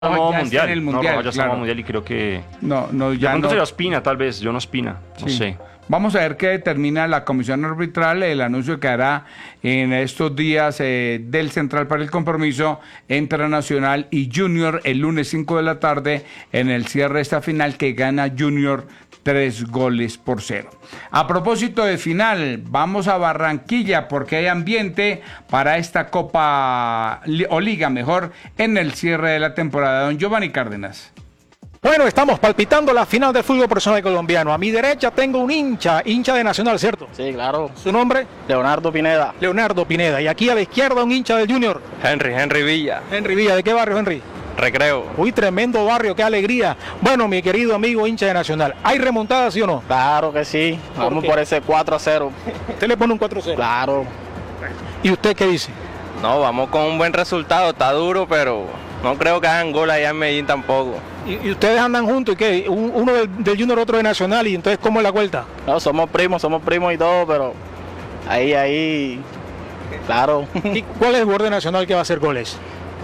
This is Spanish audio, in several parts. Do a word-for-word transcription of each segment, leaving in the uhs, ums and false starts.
modo ya mundial. está en el mundial. No, Rojas ya está en claro. modo mundial y creo que... No, no, De ya pronto no. será Ospina, tal vez, John Ospina, no Sí. sé. Vamos a ver qué determina la comisión arbitral, el anuncio que hará en estos días eh, del Central para el Compromiso entre Nacional y Junior el lunes cinco de la tarde en el cierre de esta final que gana Junior tres goles por cero. A propósito de final, vamos a Barranquilla porque hay ambiente para esta Copa o Liga, mejor, en el cierre de la temporada. Don Giovanni Cárdenas. Bueno, estamos palpitando la final del fútbol profesional colombiano. A mi derecha tengo un hincha, hincha de Nacional, ¿cierto? Sí, claro. ¿Su nombre? Leonardo Pineda. Leonardo Pineda. Y aquí a la izquierda un hincha del Junior. Henry, Henry Villa. Henry Villa. ¿De qué barrio, Henry? Recreo. Uy, tremendo barrio, qué alegría. Bueno, mi querido amigo hincha de Nacional, ¿hay remontada, sí o no? Claro que sí. ¿Por Vamos qué? por ese cuatro a cero. Usted le pone un cuatro cero. Claro. ¿Y usted qué dice? No, vamos con un buen resultado. Está duro, pero no creo que hagan gol allá en Medellín tampoco. ¿Y, y ustedes andan juntos y qué? Un- Uno del, del Junior, otro de Nacional, y entonces ¿cómo es la vuelta? No, somos primos, somos primos y todo, pero ahí, ahí, claro. ¿Y cuál es el jugador de Nacional que va a hacer goles?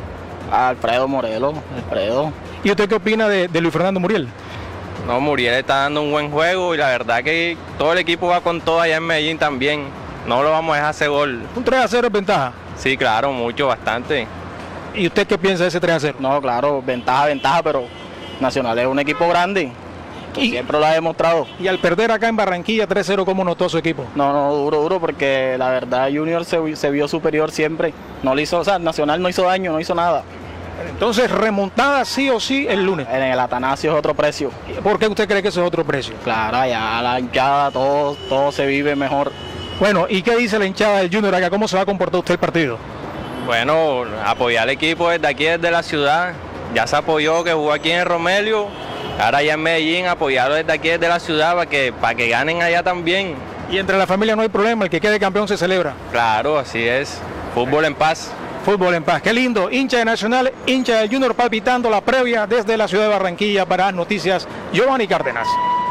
Alfredo Morelos, Alfredo. ¿Y usted qué opina de, de Luis Fernando Muriel? No, Muriel está dando un buen juego y la verdad que todo el equipo va con todo allá en Medellín también. No lo vamos a dejar hacer gol. Un tres a cero es ventaja. Sí, claro, mucho, bastante. ¿Y usted qué piensa de ese tres a cero? No, claro, ventaja, ventaja, pero Nacional es un equipo grande. Que Y- siempre lo ha demostrado. Y al perder acá en Barranquilla tres cero, ¿cómo notó su equipo? No, no, duro, duro, porque la verdad Junior se, se vio superior siempre. No le hizo, o sea, Nacional no hizo daño, no hizo nada. Entonces, remontada sí o sí el lunes. En el Atanasio es otro precio. ¿Por qué usted cree que eso es otro precio? Claro, allá la hinchada, todo, todo se vive mejor. Bueno, ¿y qué dice la hinchada del Junior acá? ¿Cómo se va a comportar usted el partido? Bueno, apoyar al equipo desde aquí, desde la ciudad. Ya se apoyó que jugó aquí en Romelio. Ahora allá en Medellín, apoyarlo desde aquí, desde la ciudad, para que, para que ganen allá también. Y entre la familia no hay problema, el que quede campeón se celebra. Claro, así es. Fútbol en paz. Fútbol en paz, qué lindo. Hincha de Nacional, hincha del Junior palpitando la previa desde la ciudad de Barranquilla para Noticias Giovanni Cárdenas.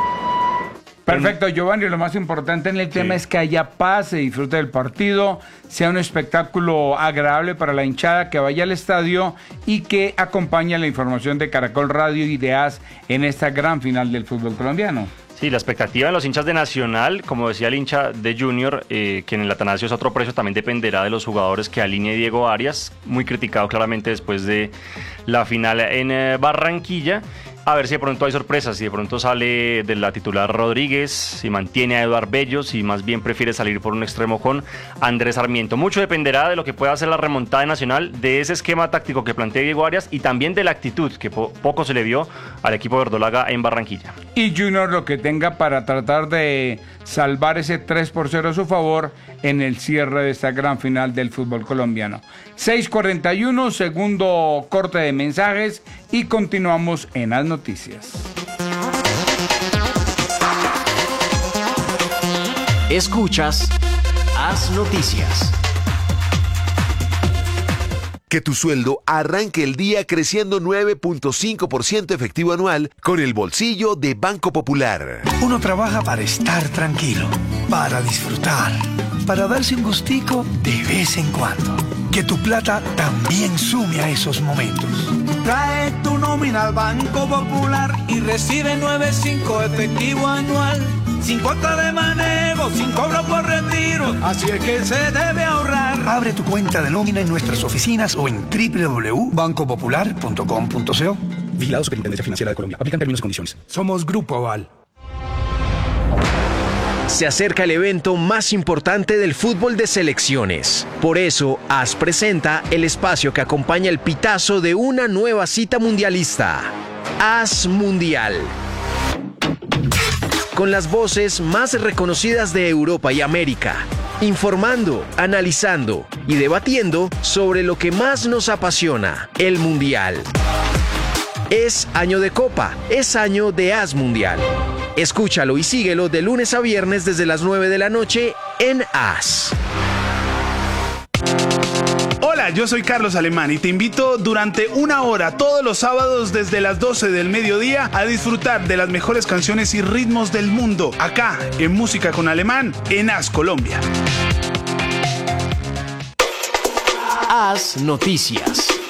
Perfecto, Giovanni, lo más importante en el tema es que haya paz, se disfrute del partido, sea un espectáculo agradable para la hinchada que vaya al estadio y que acompañe la información de Caracol Radio y de A S en esta gran final del fútbol colombiano. Sí, la expectativa de los hinchas de Nacional, como decía el hincha de Junior, eh, que en el Atanasio es otro precio, también dependerá de los jugadores que alinee Diego Arias, muy criticado claramente después de la final en eh, Barranquilla. A ver si de pronto hay sorpresas, si de pronto sale de la titular Rodríguez, si mantiene a Eduard Bello, si más bien prefiere salir por un extremo con Andrés Sarmiento. Mucho dependerá de lo que pueda hacer la remontada de Nacional, de ese esquema táctico que plantea Diego Arias y también de la actitud que po- poco se le vio al equipo verdolaga en Barranquilla. Y Junior lo que tenga para tratar de salvar ese tres por cero a su favor en el cierre de esta gran final del fútbol colombiano. seis cuarenta y uno, segundo corte de mensajes y continuamos en las noticias. Escuchas Haz Noticias. Que tu sueldo arranque el día creciendo nueve punto cinco por ciento efectivo anual con el bolsillo de Banco Popular. Uno trabaja para estar tranquilo, para disfrutar, para darse un gustico de vez en cuando. Que tu plata también sume a esos momentos. Trae tu nómina al Banco Popular y recibe nueve punto cinco efectivo anual. Sin cuota de manejo, sin cobro por retiro. Así es que se debe ahorrar. Abre tu cuenta de nómina en nuestras oficinas o en doble u doble u doble u punto banco popular punto com punto co. Vigilado Superintendencia Financiera de Colombia. Aplican términos y condiciones. Somos Grupo Aval. Se acerca el evento más importante del fútbol de selecciones. Por eso, A S presenta el espacio que acompaña el pitazo de una nueva cita mundialista. A S Mundial. Con las voces más reconocidas de Europa y América. Informando, analizando y debatiendo sobre lo que más nos apasiona, el Mundial. Es año de Copa, es año de A S Mundial. Escúchalo y síguelo de lunes a viernes desde las nueve de la noche en A S. Hola, yo soy Carlos Alemán y te invito durante una hora todos los sábados desde las doce del mediodía a disfrutar de las mejores canciones y ritmos del mundo, acá en Música con Alemán, en A S Colombia. A S Noticias.